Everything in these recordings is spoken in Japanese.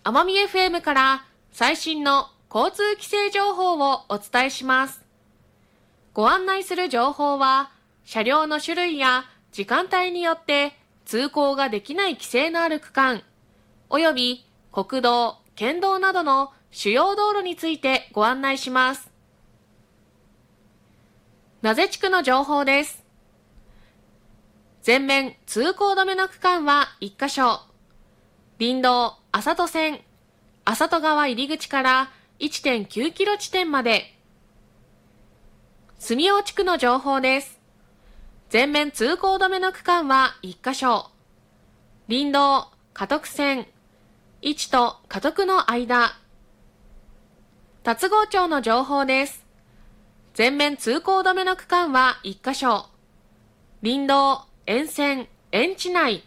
奄美 FM から最新の交通規制情報をお伝えします。ご案内する情報は、車両の種類や時間帯によって通行ができない規制のある区間、および国道、県道などの主要道路についてご案内します。名瀬地区の情報です。全面通行止めの区間は1カ所。林道麻戸線、麻戸川入口から 1.9 キロ地点まで。住尾地区の情報です。全面通行止めの区間は1カ所。林道嘉徳線、市と嘉徳の間。龍郷町の情報です。全面通行止めの区間は1カ所。林道沿線、沿地内。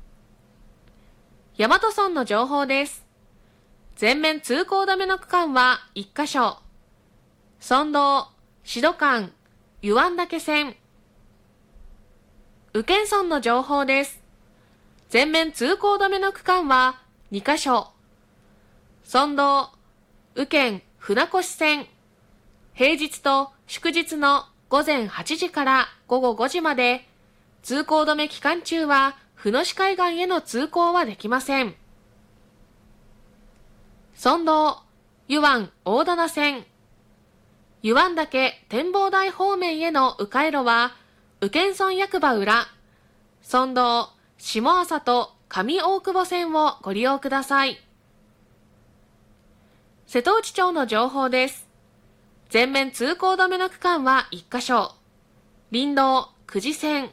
大和村の情報です。全面通行止めの区間は1カ所。村道、志度間、湯湾岳線。宇検村の情報です。全面通行止めの区間は2カ所。村道、宇検船越線。平日と祝日の午前8時から午後5時まで、通行止め期間中は船越海岸への通行はできません。村道、湯湾大棚線。湯湾岳展望台方面への迂回路は、宇検村役場裏、村道、下朝と上大久保線をご利用ください。瀬戸内町の情報です。全面通行止めの区間は1カ所。林道、久慈線。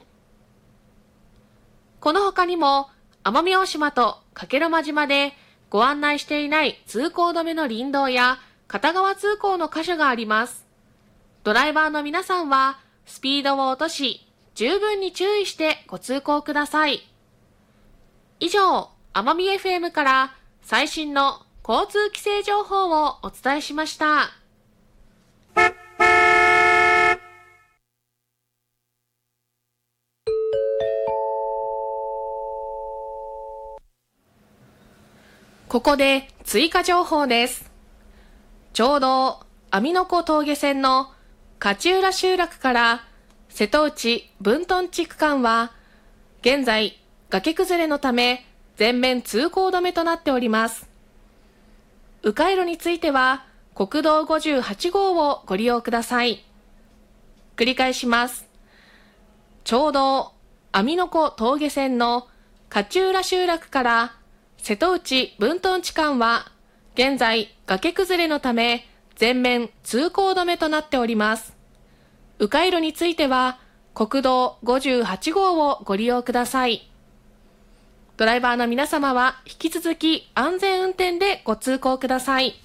この他にも、奄美大島と加計呂麻島でご案内していない通行止めの林道や片側通行の箇所があります。ドライバーの皆さんは、スピードを落とし、十分に注意してご通行ください。以上、奄美 FM から最新の交通規制情報をお伝えしました。ここで追加情報です。ちょうど網の子峠線の勝浦集落から瀬戸内分屯地区間は現在崖崩れのため全面通行止めとなっております。迂回路については国道58号をご利用ください。繰り返します。ちょうど網の子峠線の勝浦集落から瀬戸内分屯地間は現在崖崩れのため全面通行止めとなっております。迂回路については国道58号をご利用ください。ドライバーの皆様は引き続き安全運転でご通行ください。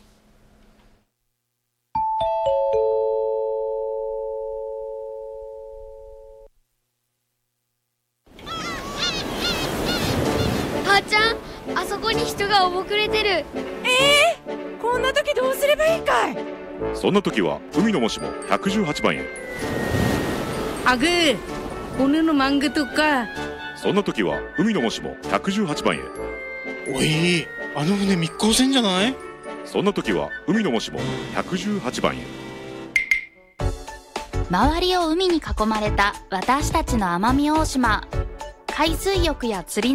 母ちゃん、あそこに人がおぼくれてる。 こんな時どうすればいいかい。 そんな時は海のもしも118番へ。 あぐー、오늘の漫画とか。 そんな時は海のもしも118番へ。 おい、あの船密航船じゃない？ そんな時は海のもしも118番へ。 周りを海に囲まれた私たちの奄美大島。海水浴や釣り